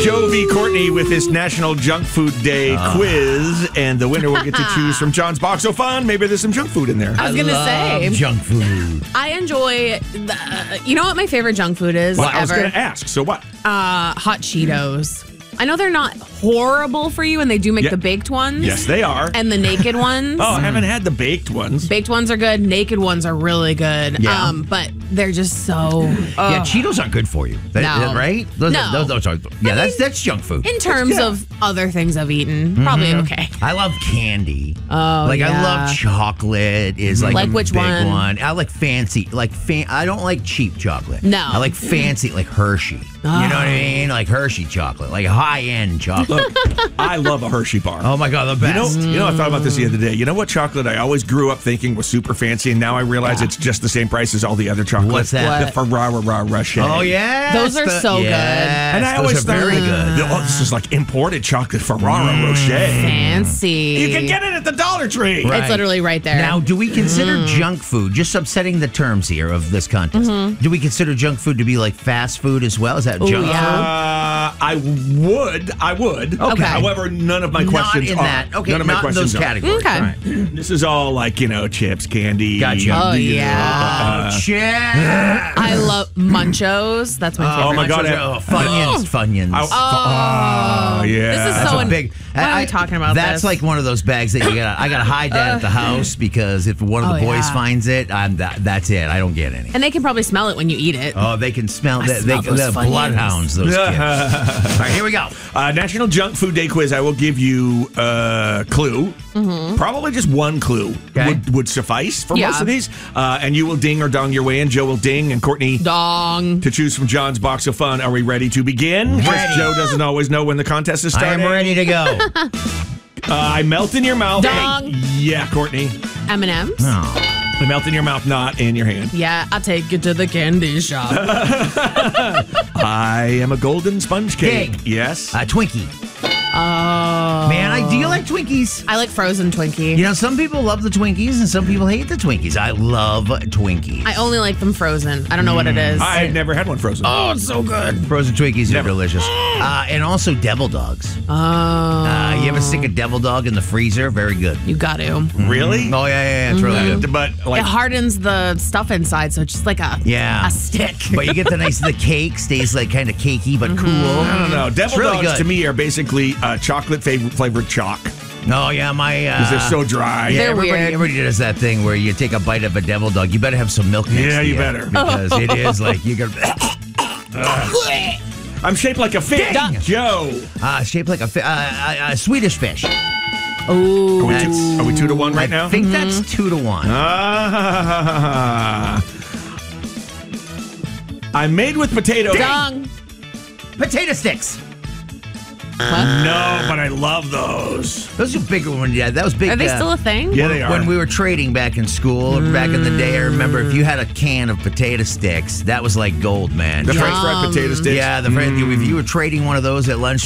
Joe v. Courtney with this National Junk Food Day quiz, and the winner will get to choose from John's Box of Fun. Maybe there's some junk food in there. I was going to say. Junk food. I enjoy, you know what my favorite junk food is Well, ever? I was going to ask, so what? Hot Cheetos. I know they're not horrible for you, and they do make the baked ones. Yes, they are. And the naked ones. Oh, I haven't had the baked ones. Baked ones are good. Naked ones are really good. Yeah. But they're just so... Yeah, Cheetos aren't good for you. No. Right? Those are, that's junk food. In terms of other things I've eaten, probably okay. I love candy. Oh, I yeah. love chocolate. Is like a which big one? I like fancy. I don't like cheap chocolate. No. I like fancy, like Hershey. You know what I mean? Like Hershey chocolate, like high-end chocolate. Look, I love a Hershey bar. Oh my God, the best. You know, I thought about this the other day. You know what chocolate I always grew up thinking was super fancy, and now I realize it's just the same price as all the other chocolate. What's that? The Ferrero Rocher. Oh yeah, Those are so good. And I those always are thought, very good. this is like imported chocolate Ferrero Rocher. Fancy. You can get it at the Dollar Tree. Right. It's literally right there. Now, do we consider junk food, just upsetting the terms here of this contest, do we consider junk food to be like fast food as well? Is that junk yeah. I would. Okay. However, none of my questions not in are. that. Okay, none of my not in those questions are. categories. Okay. All right. This is all like, chips, candy. Gotcha. Oh, yeah. Check. I love Munchos. That's my favorite. Oh, my God. Funyuns. Oh, yeah. This is so big. Why are we talking about That's this? like one of those bags that I gotta hide that at the house because if one of the boys finds it, that's it. I don't get any. And they can probably smell it when you eat it. Oh, they can smell that. smell those They're Funyuns. bloodhounds. Those kids. All right, here we go. National Junk Food Day quiz. I will give you a clue. Probably just one clue would suffice for most of these. And you will ding or dong your way in. Joe will ding and Courtney Dong. to choose from John's Box of Fun. Are we ready to begin? Ready. Joe doesn't always know when the contest is I starting. am ready to go. I melt in your mouth. Dong. Yeah, Courtney. M&M's. I melt in your mouth, not in your hand. Yeah, I'll take you to the candy shop. I am a golden sponge cake. Big. Yes. Twinkie. Oh. Man, do you like Twinkies? I like frozen Twinkie. You know, some people love the Twinkies and some people hate the Twinkies. I love Twinkies. I only like them frozen. I don't know what it is. I've never had one frozen. Oh, it's so good. Frozen Twinkies are delicious. And also Devil Dogs. Oh. You ever stick a Devil Dog in the freezer? Very good. You got to. Really? Oh, yeah, it's really good. But like, It hardens the stuff inside, so it's just like a stick. But you get the cake stays like kind of cakey but cool. I don't know. Devil really Dogs good. to me are basically chocolate flavored chalk. Oh, yeah, Because they're so dry. Yeah, They're weird. everybody does that thing where you take a bite of a Devil Dog. You better have some milk next Yeah, to you better. Because it is like you got I'm shaped like a fish. Dang. Joe. shaped like a Swedish fish. Oh. Are we 2-1 right now? I think that's 2-1. I'm made with potatoes. Dong. Potato sticks. No, but I love those. Those are bigger when that was big. Are they still a thing? Yeah, they are. When we were trading back in school, back in the day, I remember if you had a can of potato sticks, that was like gold, man. The French fried potato sticks. Yeah, if you were trading one of those at lunch